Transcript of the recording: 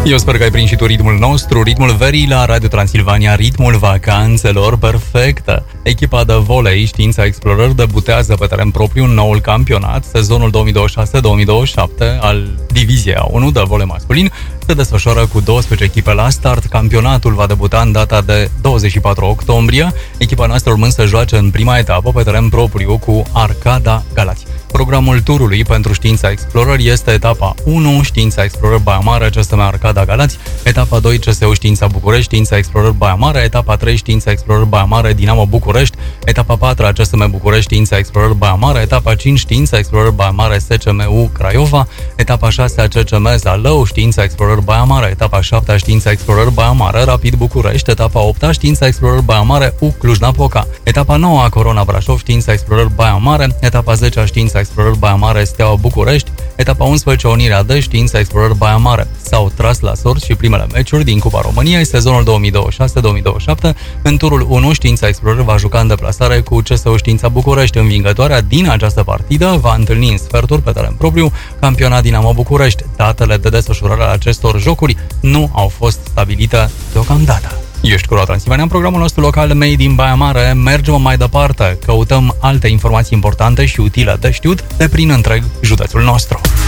Eu sper că ai prins și tu ritmul nostru, ritmul verii la Radio Transilvania, ritmul vacanțelor perfectă. Echipa de volei Știința Explorări debutează pe teren propriu în noul campionat, sezonul 2026-2027 al Diviziei A1 de volei masculin. Se desfășoară cu 12 echipe la start. Campionatul va debuta în data de 24 octombrie. Echipa noastră urmând să joace în prima etapă pe teren propriu cu Arcada Galați. Programul turului pentru Știința Explorări este etapa 1, Știința Explorări Baia Mare, CSM Arcada Galați, etapa 2, CSU Știința București, Știința Explorări Baia Mare, etapa 3, Știința Explorări Baia Mare, Dinamo București, etapa 4, CSM București, Știința Explorări Baia Mare, etapa 5, Știința Explorări Baia Mare, SCMU Craiova, etapa 6, CCM Zalău, Știința Explorări Baia Mare, etapa 7, Știința Explorări Baia Mare, Rapid București, etapa 8, Știința Explorări Baia Mare, U Cluj-Napoca, etapa 9, Corona Brașov, Știința Explorări Baia Mare, etapa 10, Știința Explorări Baia Mare, Steaua București, etapa 11, Unirea D, Știința Explorări Baia Mare. S-au tras la sorți și primele meciuri din Cupa României, sezonul 2026-2027. În turul 1, Știința Explorări va juca în deplasare cu CSU Știința București. Învingătoarea din această partidă va întâlni în sferturi pe teren propriu campionat Dinamo București. Datele de desfășurare a acestor jocuri nu au fost stabilite deocamdată. Ești cu Radio Transilvania în programul nostru local Made in Baia Mare. Mergem mai departe, căutăm alte informații importante și utile de știut de prin întreg județul nostru.